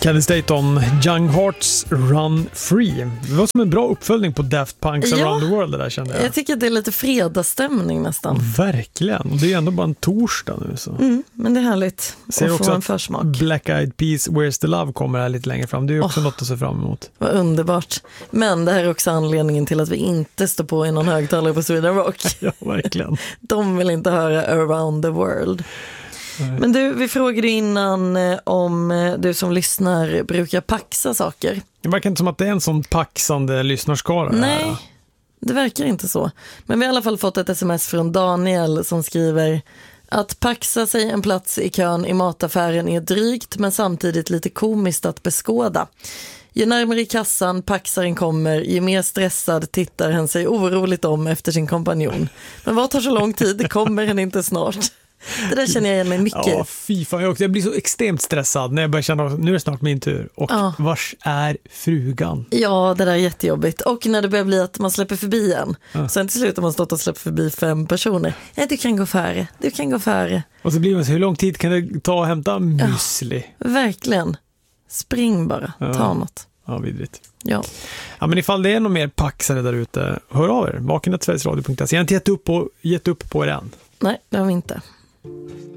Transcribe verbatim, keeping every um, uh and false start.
Kenny Staton, Young Hearts Run Free. Det var som en bra uppföljning på Daft Punk's Ja, Around the World, det där kände jag. Jag tycker att det är lite fredagsstämning nästan. Verkligen, och det är ändå bara en torsdag nu. Så. Mm, men det är härligt Ser att också få en att försmak. Black Eyed Peas Where's the Love kommer här lite längre fram. Det är också oh, något att se fram emot. Vad underbart. Men det här är också anledningen till att vi inte står på i någon högtalare på Sweden Rock. Ja, verkligen. De vill inte höra Around the World. Nej. Men du, vi frågade innan eh, om eh, du som lyssnar brukar paxa saker. Det verkar inte som att det är en sån paxande lyssnarskara. Nej, här. Det verkar inte så. Men vi har i alla fall fått ett sms från Daniel som skriver att paxa sig en plats i kön i mataffären är drygt men samtidigt lite komiskt att beskåda. Ju närmare kassan paxaren kommer, ju mer stressad tittar han sig oroligt om efter sin kompanjon. Men vad tar så lång tid? Kommer han inte snart? Det där känner jag igen mig mycket. Ja, fy fan. Jag, också, jag blir så extremt stressad när jag börjar känna att nu är det snart min tur. Och ja. Vars är frugan? Ja, det där är jättejobbigt. Och när det börjar bli att man släpper förbi en. Ja. Sen till slut har man stått och släppt förbi fem personer. Nej, du kan gå före. Du kan gå före. Och så blir man så, hur lång tid kan det ta att hämta müsli? Ja, verkligen. Spring bara. Ja. Ta något. Ja, vidrigt. Ja. Ja, men ifall det är någon mer paxare där ute, hör av er. vaken at sveriges radio punkt se. Jag har inte gett upp på, gett upp på er än. Nej, det har vi inte.